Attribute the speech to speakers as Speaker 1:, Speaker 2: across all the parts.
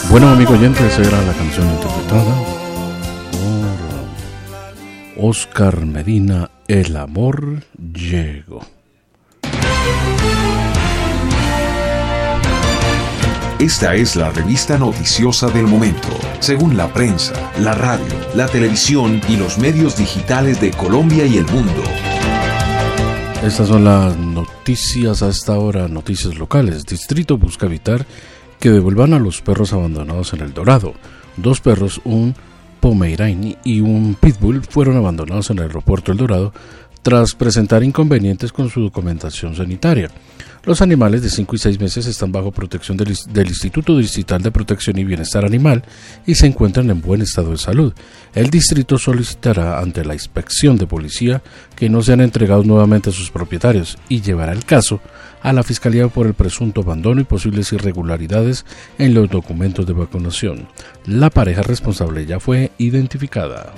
Speaker 1: Bueno, amigo oyente, esa era la canción interpretada por Oscar Medina, El amor llegó.
Speaker 2: Esta es la revista noticiosa del momento, según la prensa, la radio, la televisión y los medios digitales de Colombia y el mundo.
Speaker 1: Estas son las noticias a esta hora, noticias locales. Distrito busca evitar que devuelvan a los perros abandonados en El Dorado. 2 perros, un Pomeranian y un Pitbull, fueron abandonados en el aeropuerto El Dorado tras presentar inconvenientes con su documentación sanitaria. Los animales de 5 y 6 meses están bajo protección del Instituto Distrital de Protección y Bienestar Animal y se encuentran en buen estado de salud. El distrito solicitará ante la inspección de policía que no sean entregados nuevamente a sus propietarios y llevará el caso a la Fiscalía por el presunto abandono y posibles irregularidades en los documentos de vacunación. La pareja responsable ya fue identificada.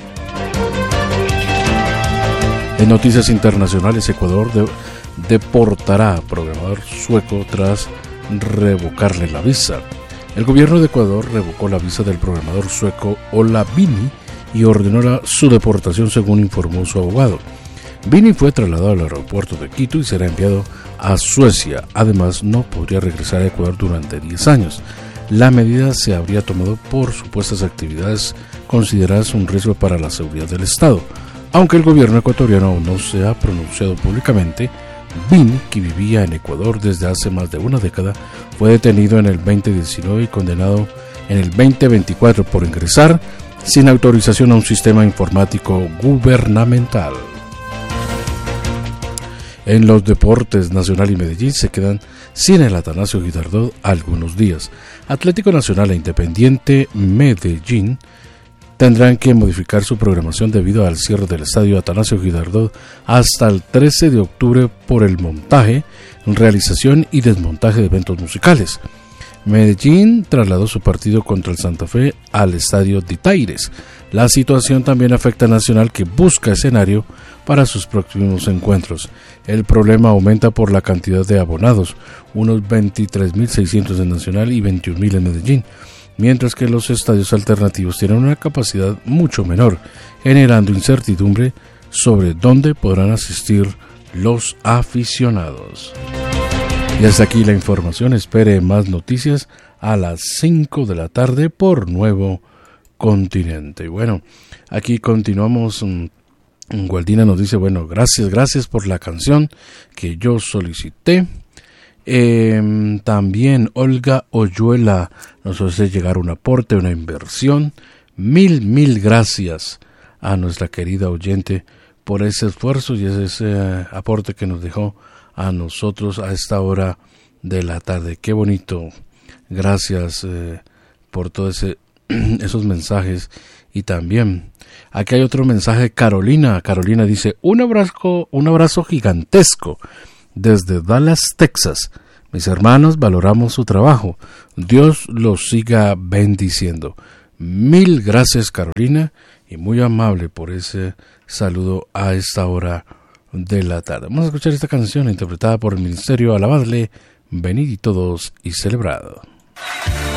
Speaker 1: En noticias internacionales, Ecuador deportará a programador sueco tras revocarle la visa. El gobierno de Ecuador revocó la visa del programador sueco Ola Bini y ordenó su deportación, según informó su abogado. Bini fue trasladado al aeropuerto de Quito y será enviado a Suecia. Además, no podría regresar a Ecuador durante 10 años. La medida se habría tomado por supuestas actividades consideradas un riesgo para la seguridad del Estado. Aunque el gobierno ecuatoriano aún no se ha pronunciado públicamente, Bini, que vivía en Ecuador desde hace más de una década, fue detenido en el 2019 y condenado en el 2024 por ingresar sin autorización a un sistema informático gubernamental. En los deportes, Nacional y Medellín se quedan sin el Atanasio Girardot algunos días. Atlético Nacional e Independiente Medellín tendrán que modificar su programación debido al cierre del estadio Atanasio Girardot hasta el 13 de octubre por el montaje, realización y desmontaje de eventos musicales. Medellín trasladó su partido contra el Santa Fe al estadio Ditaires. La situación también afecta a Nacional, que busca escenario para sus próximos encuentros. El problema aumenta por la cantidad de abonados, unos 23.600 en Nacional y 21.000 en Medellín, mientras que los estadios alternativos tienen una capacidad mucho menor, generando incertidumbre sobre dónde podrán asistir los aficionados. Y hasta aquí la información. Espere más noticias a las 5 de la tarde por Nuevo Continente. Bueno, aquí continuamos. Gualdina nos dice, bueno, gracias por la canción que yo solicité. También Olga Oyuela nos hace llegar un aporte, una inversión. Mil gracias a nuestra querida oyente por ese esfuerzo y ese aporte que nos dejó a nosotros a esta hora de la tarde. Qué bonito. Gracias por todos esos mensajes. Y también aquí hay otro mensaje. Carolina dice, un abrazo gigantesco desde Dallas, Texas. Mis hermanos, valoramos su trabajo. Dios los siga bendiciendo. Mil gracias, Carolina, y muy amable por ese saludo a esta hora de la tarde. Vamos a escuchar esta canción interpretada por el Ministerio. Alabadle, venid y todos y celebrad.